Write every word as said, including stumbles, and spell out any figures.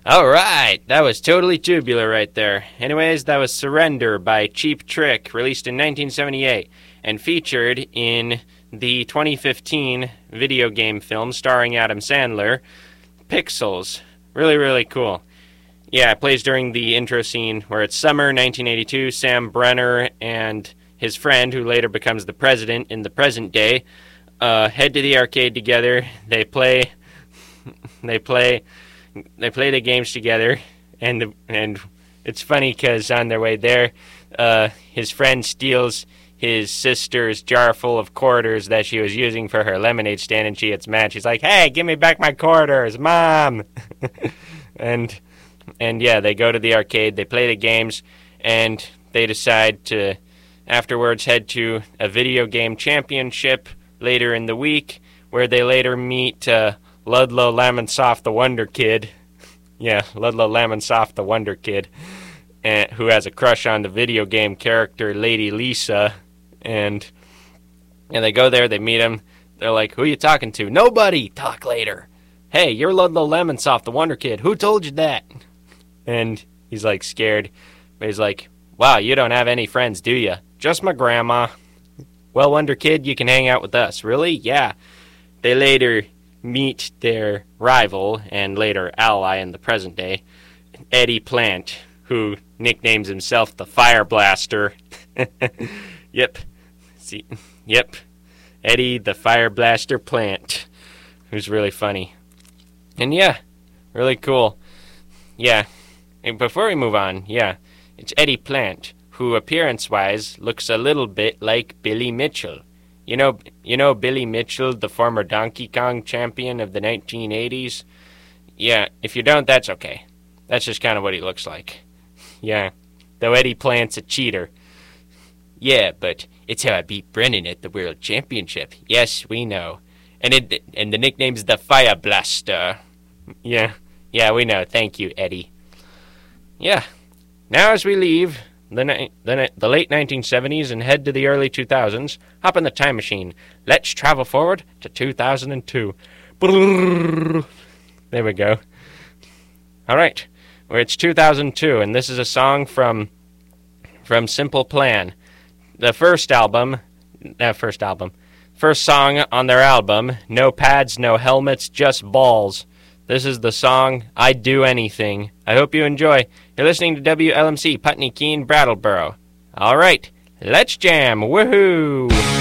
All right, that was totally tubular right there. Anyways, that was Surrender by Cheap Trick, released in nineteen seventy-eight, and featured in the twenty fifteen video game film starring Adam Sandler, Pixels. Really, really cool. Yeah, it plays during the intro scene where it's summer nineteen eighty-two. Sam Brenner and his friend, who later becomes the president in the present day, uh, head to the arcade together. They play... They play... They play the games together, and the, and it's funny because on their way there, uh, his friend steals his sister's jar full of quarters that she was using for her lemonade stand, and she gets mad. She's like, "Hey, give me back my quarters, Mom!" and and yeah, they go to the arcade, they play the games, and they decide to afterwards head to a video game championship later in the week, where they later meet uh, Ludlow Lamonsoff the Wonder Kid. Yeah, Ludlow Lamonsoff the Wonder Kid, uh, who has a crush on the video game character Lady Lisa. And and they go there, they meet him. They're like, "Who you talking to?" "Nobody. Talk later." "Hey, you're Ludlow Lamonsoff the Wonder Kid. Who told you that?" And he's like scared. But he's like, "Wow, you don't have any friends, do you?" "Just my grandma." "Well, Wonder Kid, you can hang out with us." "Really?" "Yeah." They later meet their rival and later ally in the present day, Eddie Plant, who nicknames himself the Fire Blaster. Yep. See, yep. Eddie the Fire Blaster Plant, who's really funny. And yeah, really cool. Yeah. And before we move on, yeah, it's Eddie Plant, who appearance-wise looks a little bit like Billy Mitchell. You know, you know Billy Mitchell, the former Donkey Kong champion of the nineteen eighties? Yeah, if you don't, that's okay. That's just kind of what he looks like. Yeah, though Eddie Plant's a cheater. Yeah, but it's how I beat Brennan at the World Championship. Yes, we know. And it and the nickname's the Fire Blaster. Yeah, yeah, we know. Thank you, Eddie. Yeah, now as we leave The, ni- the, ni- the late nineteen seventies and head to the early two thousands, hop in the time machine. Let's travel forward to two thousand two. Brrr. There we go. All right, well, it's two thousand two, and this is a song from from Simple Plan. The first album, that first album, first song on their album, No Pads, No Helmets, Just Balls. This is the song, I'd Do Anything. I hope you enjoy. You're listening to W L M C, Putney Keene, Brattleboro. All right, let's jam. Woohoo!